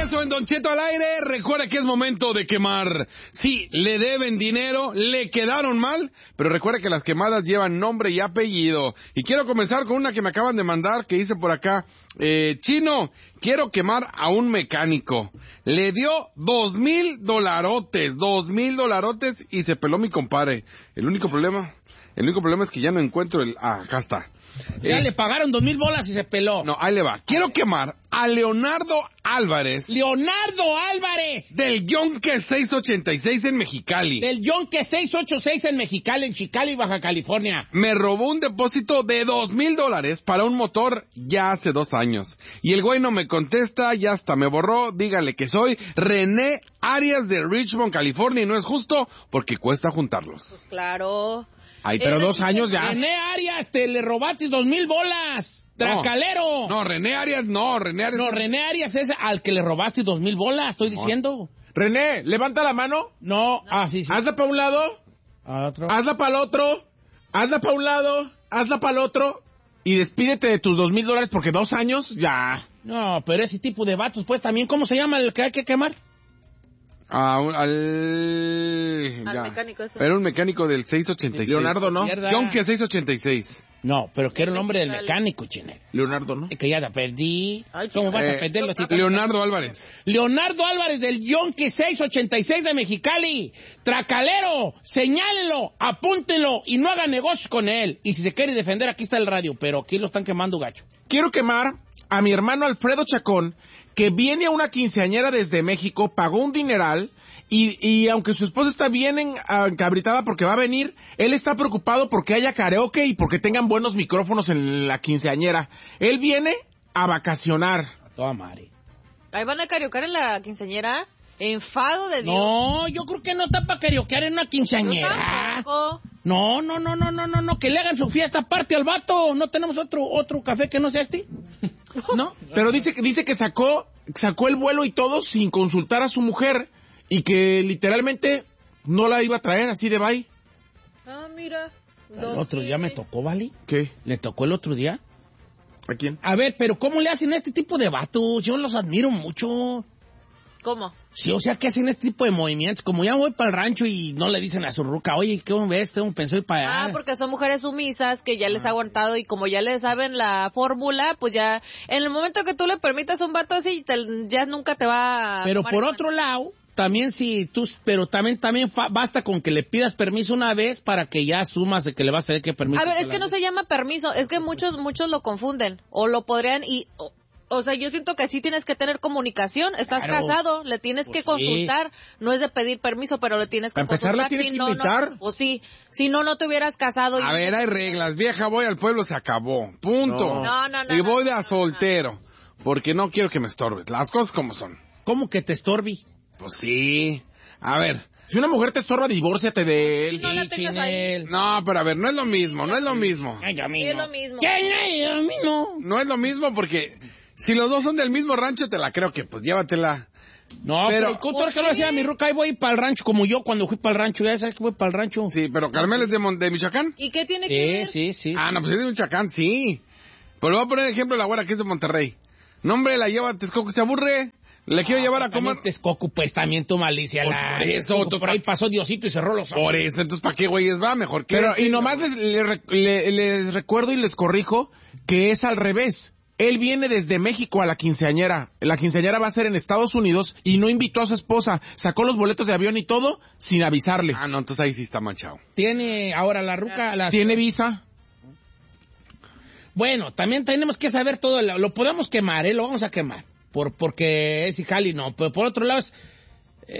regreso en Don Cheto al aire. Recuerda que es momento de quemar. Sí, le deben dinero, le quedaron mal, pero recuerda que las quemadas llevan nombre y apellido. Y quiero comenzar con una que me acaban de mandar, que dice por acá. Chino, quiero quemar a un mecánico. Le dio $2,000 y se peló mi compadre. El único problema es que ya no encuentro acá está. Ya le pagaron $2,000 y se peló. No, ahí le va. Quiero quemar a Leonardo Álvarez. ¡Leonardo Álvarez! Del Yonke 686 en Mexicali. Del Yonke 686 en Mexicali, en Chicali, Baja California. Me robó un depósito de $2,000 para un motor ya hace 2 años. Y el güey no me contesta, ya hasta me borró. Dígale que soy René Arias de Richmond, California, y no es justo porque cuesta juntarlos. Pues claro. Ay, pero 2 años ya. René Arias, le robaste $2,000. ¡Tracalero! No, René Arias. No, René Arias es al que le robaste $2,000, estoy diciendo. René, levanta la mano. No, sí. Hazla para un lado. Otro. Hazla para el otro. Hazla para un lado. Hazla para el otro. Y despídete de tus $2,000 porque 2 años, ya. No, pero ese tipo de vatos, pues también, ¿cómo se llama el que hay que quemar? Al mecánico ese. Era un mecánico del 686. Leonardo, ¿no? Yonke 686. No, pero que era el nombre del mecánico, Chine. Leonardo, ¿no? Que ya la perdí. ¿Cómo vas a perder los títulos? Leonardo Álvarez. Leonardo Álvarez del Yonke 686 de Mexicali. Tracalero, señálenlo, apúntenlo y no hagan negocios con él. Y si se quiere defender, aquí está el radio, pero aquí lo están quemando gacho. Quiero quemar a mi hermano Alfredo Chacón, que viene a una quinceañera desde México, pagó un dineral, y aunque su esposa está bien encabritada porque va a venir, él está preocupado porque haya karaoke y porque tengan buenos micrófonos en la quinceañera. Él viene a vacacionar. A toda madre. Ahí van a karaokear en la quinceañera. Enfado de Dios. No, yo creo que no está para karaokear en una quinceañera. No, que le hagan su fiesta aparte al vato. No tenemos otro café que no sea este. ¿No? Pero dice que sacó el vuelo y todo sin consultar a su mujer y que literalmente no la iba a traer así de bye. Ah, mira. El otro día me tocó, ¿vale? ¿Qué? ¿Le tocó el otro día? ¿A quién? A ver, pero ¿cómo le hacen a este tipo de vatos? Yo los admiro mucho. ¿Cómo? Sí, o sea, que hacen este tipo de movimientos. Como ya voy para el rancho y no le dicen a su ruca, oye, ¿qué ves? Pensó ir para allá. Porque son mujeres sumisas que ya les ha aguantado y como ya les saben la fórmula, pues ya, en el momento que tú le permitas a un vato así, ya nunca te va a... Pero por otro lado, también también basta con que le pidas permiso una vez para que ya asumas de que le vas a tener que permitir. A ver, es que no se llama permiso, es que muchos lo confunden, o lo podrían O sea, yo siento que sí tienes que tener comunicación. Estás casado, le tienes que consultar. Sí. No es de pedir permiso, pero le tienes que consultar. Para empezar, la tienes que invitar. Pues sí. Si no te hubieras casado. A ver, hay reglas. Vieja, voy al pueblo, se acabó. Punto. No. Y voy de soltero. Porque no quiero que me estorbes. Las cosas como son. ¿Cómo que te estorbi? Pues sí. A ver. Si una mujer te estorba, divórciate de él. No la tengas ahí. No, pero a ver, no es lo mismo. Ay, a mí es lo mismo. ¿Qué? A mí no. No es lo mismo porque... Si los dos son del mismo rancho, te la creo que, pues, llévatela. No, pero ¿tú que lo hacía mi ruca? Ahí voy para el rancho, como yo cuando fui para el rancho. Ya sabes que voy para el rancho. Sí, pero Carmel es de Michoacán. ¿Y qué tiene que ver? Sí. Ah, no, pues es de Michoacán, sí. Pero voy a poner ejemplo de la güera que es de Monterrey. No, hombre, la lleva a Texcoco, se aburre. Le quiero llevar a comer. Texcoco, pues, también tu malicia. Por eso. Por ahí pasó Diosito y cerró los ojos. Por eso, entonces, ¿para qué güeyes va? Mejor que... Pero, y nomás les recuerdo y les corrijo que es al revés. Él viene desde México a la quinceañera. La quinceañera va a ser en Estados Unidos y no invitó a su esposa. Sacó los boletos de avión y todo sin avisarle. Ah, no, entonces ahí sí está manchado. Tiene ahora la ruca... ¿Tiene visa? Bueno, también tenemos que saber todo. Lo podemos quemar, lo vamos a quemar. Porque es Ijali, no. Pero por otro lado,